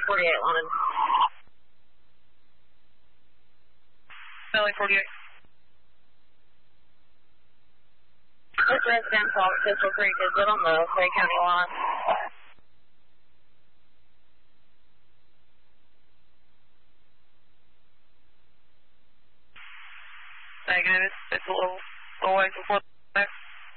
48 London. Valley 48. This residence off Pistol Creek, is it on the Clay County line? Negative, it's a little away from 4.